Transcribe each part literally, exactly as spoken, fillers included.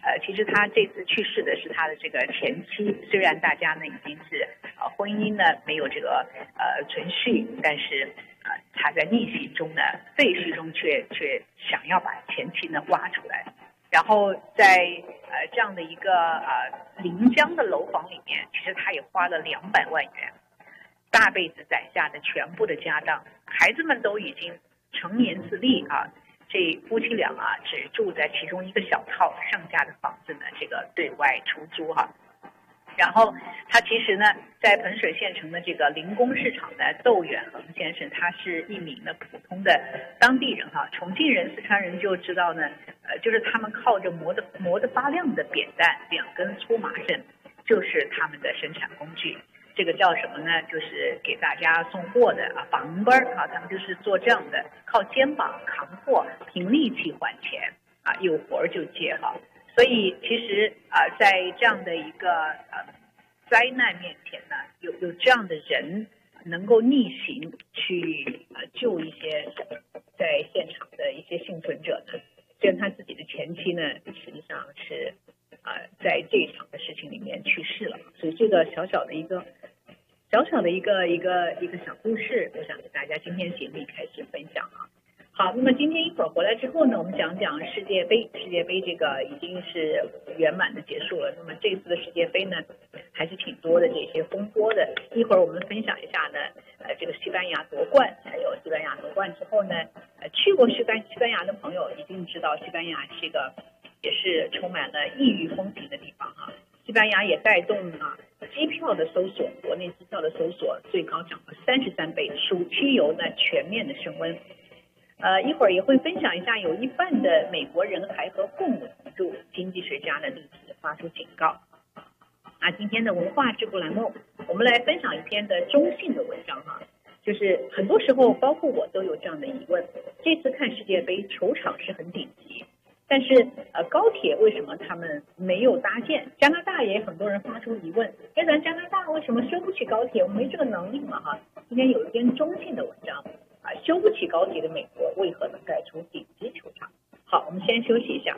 呃，其实他这次去世的是他的这个前妻，虽然大家呢已经是呃婚姻呢没有这个呃存续，但是呃他在逆袭中呢，废墟中却却想要把前妻呢挖出来，然后在呃这样的一个呃临江的楼房里面，其实他也花了两百万元，大辈子攒下的全部的家当，孩子们都已经成年自立啊。这夫妻俩啊，只住在其中一个小套，剩下的房子呢，这个对外出租哈。然后他其实呢，在彭水县城的这个临工市场的窦远恒先生，他是一名呢普通的当地人哈。重庆人、四川人就知道呢，呃，就是他们靠着磨得磨得发亮的扁担，两根粗麻绳，就是他们的生产工具。这个叫什么呢？就是给大家送货的啊，绑班儿啊，他们就是做这样的，靠肩膀扛货，凭力气还钱啊，有活儿就接哈。所以其实啊，在这样的一个呃灾难面前呢，有有这样的人能够逆行去呃救一些在现场的一些幸存者呢，虽然他自己的前妻呢，实际上是啊、呃、在这一场的事情里面去世了，所以这个小小的一个。小小的一个一个一个小故事，我想给大家今天节目开始分享啊。好，那么今天一会儿回来之后呢，我们讲讲世界杯。世界杯这个已经是圆满的结束了。那么这次的世界杯呢，还是挺多的这些风波的。一会儿我们分享一下呢，呃，这个西班牙夺冠，还有西班牙夺冠之后呢，呃，去过西班西班牙的朋友一定知道，西班牙是一个也是充满了异域风情的地方啊。西班牙也带动啊。机票的搜索，国内机票的搜索最高涨了三十三倍，暑期游呢全面的升温。呃，一会儿也会分享一下，有一半的美国人还和父母同住，经济学家呢立即发出警告。啊，今天的文化智库栏目，我们来分享一篇的中性的文章哈，就是很多时候包括我都有这样的疑问，这次看世界杯球场是很顶级。但是呃，高铁为什么他们没有搭建？加拿大也很多人发出疑问，哎，咱加拿大为什么修不起高铁？我们没这个能力嘛哈？今天有一篇中性的文章啊，修不起高铁的美国为何能盖出顶级球场？好，我们先休息一下。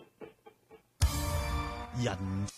人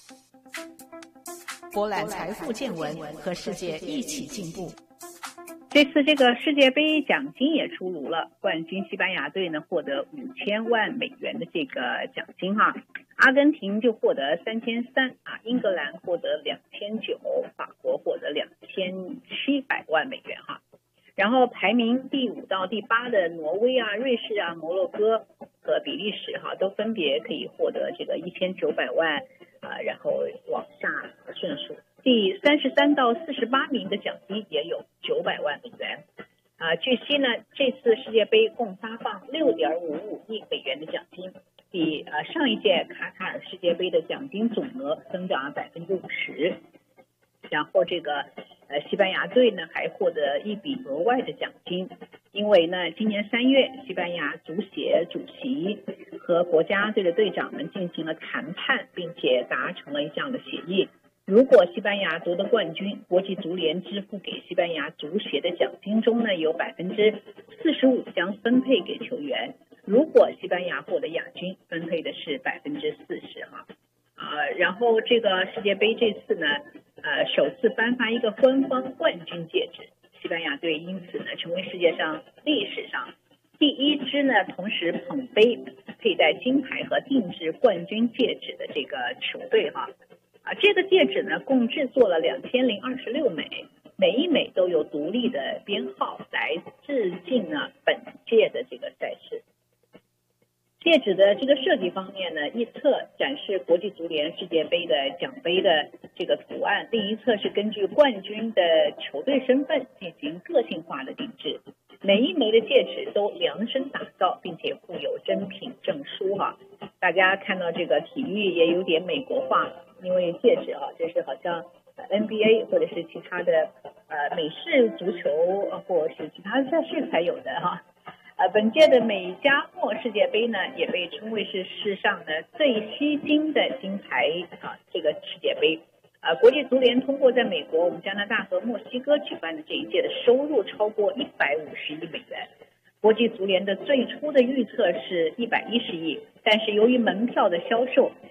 博览财富见闻，和世界一起进步。 这次这个世界杯奖金也出炉了，冠军西班牙队呢获得五千万美元的这个奖金哈，阿根廷就获得三千三啊，英格兰获得两千九，法国获得两千七百万美元哈。然后排名第五到第八的挪威啊、瑞士啊、摩洛哥和比利时哈，都分别可以获得这个一千九百万啊，然后往下顺数。第三十三到四十八名的奖金也有九百万美元。啊，据悉呢，这次世界杯共发放六点五五亿美元的奖金，比呃上一届卡塔尔世界杯的奖金总额增长了百分之五十。然后这个呃西班牙队呢还获得一笔额外的奖金，因为呢今年三月西班牙足协主席和国家队的队长们进行了谈判，并且达成了一项的协议。如果西班牙夺得冠军，国际足联支付给西班牙足协的奖金中呢，有百分之四十五将分配给球员；如果西班牙获得亚军，分配的是百分之四十哈。啊，然后这个世界杯这次呢，呃，首次颁发一个官方冠军戒指，西班牙队因此呢，成为世界上历史上第一支呢，同时捧杯、佩戴金牌和定制冠军戒指的这个球队哈。啊，这个戒指呢，共制作了两千零二十六枚，每一枚都有独立的编号来致敬呢本届的这个赛事。戒指的这个设计方面呢，一侧展示国际足联世界杯的奖杯的这个图案，另一侧是根据冠军的球队身份进行个性化的定制。每一枚的戒指都量身打造，并且附有真品证书哈。大家看到这个体育也有点美国化，因为戒指啊，这是好像 N B A 或者是其他的呃美式足球或是其他赛事才有的哈。呃，本届的美加墨世界杯呢，也被称为是世上的最吸金的金牌啊，这个世界杯。呃，国际足联通过在美国、我们加拿大和墨西哥举办的这一届的收入超过一百五十亿美元。国际足联的最初的预测是一百一十亿，但是由于门票的销售